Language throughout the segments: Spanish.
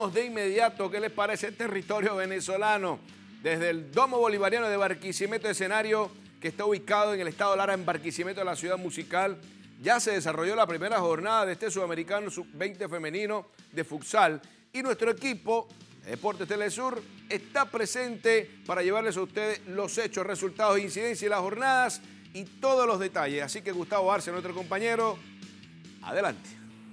De inmediato, ¿qué les parece el territorio venezolano? Desde el Domo Bolivariano de Barquisimeto, escenario que está ubicado en el estado Lara, en Barquisimeto, la ciudad musical, ya se desarrolló la primera jornada de este sudamericano sub-20 femenino de futsal y nuestro equipo, Deportes Telesur, está presente para llevarles a ustedes los hechos, resultados, incidencias de las jornadas y todos los detalles. Así que Gustavo Arce, nuestro compañero, adelante.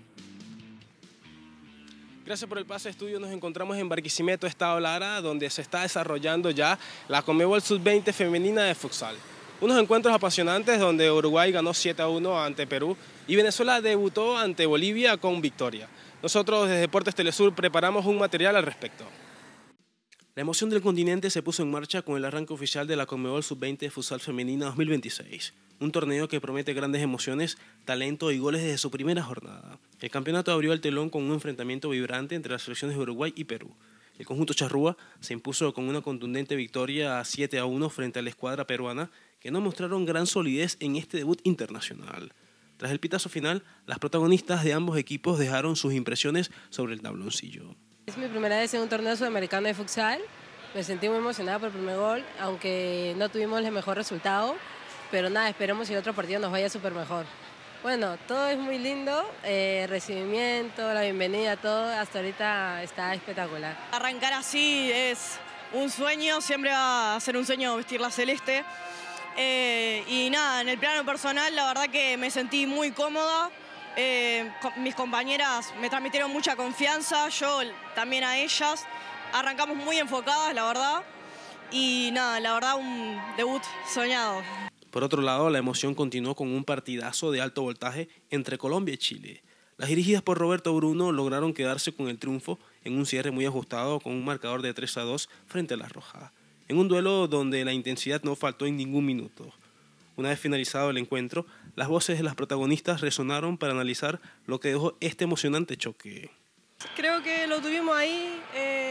Gracias por el pase, estudio. Nos encontramos en Barquisimeto, estado Lara, donde se está desarrollando ya la Conmebol Sub-20 femenina de futsal. Unos encuentros apasionantes donde Uruguay ganó 7-1 ante Perú y Venezuela debutó ante Bolivia con victoria. Nosotros desde Deportes Telesur preparamos un material al respecto. La emoción del continente se puso en marcha con el arranque oficial de la Conmebol Sub-20 de futsal femenina 2026. Un torneo que promete grandes emociones, talento y goles desde su primera jornada. El campeonato abrió el telón con un enfrentamiento vibrante entre las selecciones de Uruguay y Perú. El conjunto charrúa se impuso con una contundente victoria 7-1 frente a la escuadra peruana, que no mostraron gran solidez en este debut internacional. Tras el pitazo final, las protagonistas de ambos equipos dejaron sus impresiones sobre el tabloncillo. Es mi primera vez en un torneo sudamericano de futsal. Me sentí muy emocionada por el primer gol, aunque no tuvimos el mejor resultado. Pero nada, esperemos que el otro partido nos vaya súper mejor. Bueno, todo es muy lindo, el recibimiento, la bienvenida, todo hasta ahorita está espectacular. Arrancar así es un sueño, siempre va a ser un sueño vestir la celeste. Y nada, en el plano personal la verdad que me sentí muy cómoda. Mis compañeras me transmitieron mucha confianza, yo también a ellas. Arrancamos muy enfocadas, la verdad. Y nada, la verdad un debut soñado. Por otro lado, la emoción continuó con un partidazo de alto voltaje entre Colombia y Chile. Las dirigidas por Roberto Bruno lograron quedarse con el triunfo en un cierre muy ajustado con un marcador de 3-2 frente a la Roja, en un duelo donde la intensidad no faltó en ningún minuto. Una vez finalizado el encuentro, las voces de las protagonistas resonaron para analizar lo que dejó este emocionante choque. Creo que lo tuvimos ahí,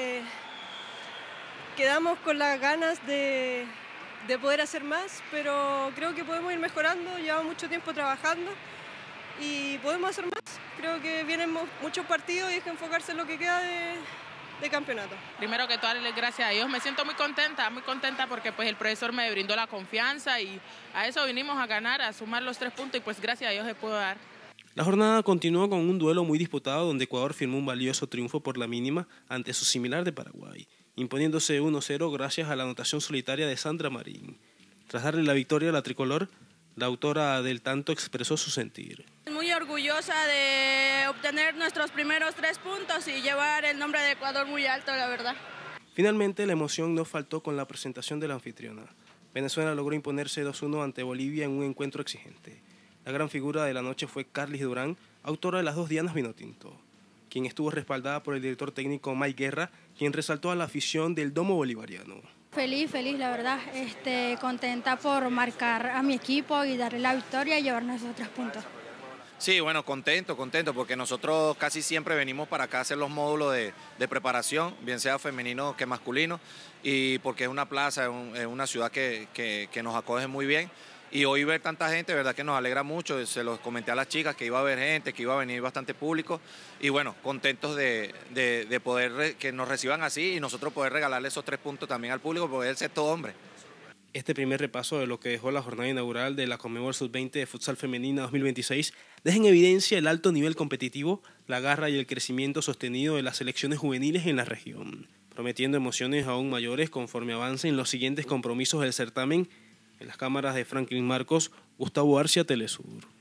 quedamos con las ganas de poder hacer más, pero creo que podemos ir mejorando, llevamos mucho tiempo trabajando y podemos hacer más. Creo que vienen muchos partidos y hay que enfocarse en lo que queda de campeonato. Primero que todo, darle gracias a Dios. Me siento muy contenta porque pues el profesor me brindó la confianza y a eso vinimos a ganar, a sumar los 3 puntos y pues gracias a Dios se pudo dar. La jornada continuó con un duelo muy disputado donde Ecuador firmó un valioso triunfo por la mínima ante su similar de Paraguay, imponiéndose 1-0 gracias a la anotación solitaria de Sandra Marín. Tras darle la victoria a la tricolor, la autora del tanto expresó su sentir. Muy orgullosa de obtener nuestros primeros 3 puntos y llevar el nombre de Ecuador muy alto, la verdad. Finalmente, la emoción no faltó con la presentación de la anfitriona. Venezuela logró imponerse 2-1 ante Bolivia en un encuentro exigente. La gran figura de la noche fue Carlis Durán, autora de las 2 dianas Vinotinto, quien estuvo respaldada por el director técnico Mike Guerra, quien resaltó a la afición del Domo Bolivariano. Feliz, la verdad, contenta por marcar a mi equipo y darle la victoria y llevarnos esos 3 puntos. Sí, bueno, contento, porque nosotros casi siempre venimos para acá a hacer los módulos de preparación, bien sea femenino que masculino, y porque es una plaza, es una ciudad que nos acoge muy bien. Y hoy ver tanta gente, verdad que nos alegra mucho, se los comenté a las chicas que iba a haber gente, que iba a venir bastante público y bueno, contentos de poder que nos reciban así y nosotros poder regalarle esos 3 puntos también al público porque es el sexto hombre. Este primer repaso de lo que dejó la jornada inaugural de la Conmebol Sub-20 de futsal femenina 2026 deja en evidencia el alto nivel competitivo, la garra y el crecimiento sostenido de las selecciones juveniles en la región, prometiendo emociones aún mayores conforme avancen los siguientes compromisos del certamen. En las cámaras de Franklin Marcos, Gustavo Arcia, Telesur.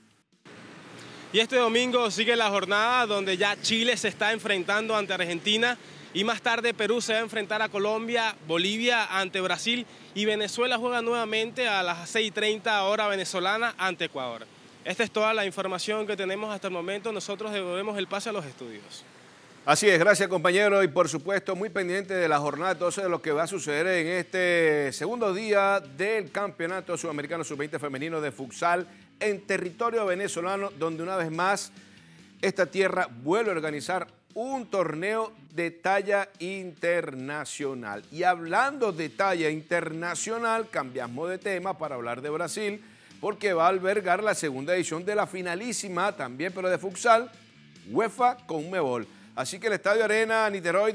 Y este domingo sigue la jornada donde ya Chile se está enfrentando ante Argentina y más tarde Perú se va a enfrentar a Colombia, Bolivia ante Brasil y Venezuela juega nuevamente a las 6:30 hora venezolana ante Ecuador. Esta es toda la información que tenemos hasta el momento. Nosotros devolvemos el pase a los estudios. Así es, gracias compañero y por supuesto muy pendiente de la jornada, entonces de lo que va a suceder en este segundo día del Campeonato Sudamericano Sub-20 Femenino de Futsal en territorio venezolano, donde una vez más esta tierra vuelve a organizar un torneo de talla internacional. Y hablando de talla internacional, cambiamos de tema para hablar de Brasil, porque va a albergar la segunda edición de la finalísima, también pero de futsal, UEFA Conmebol. Así que el Estadio Arena Niterói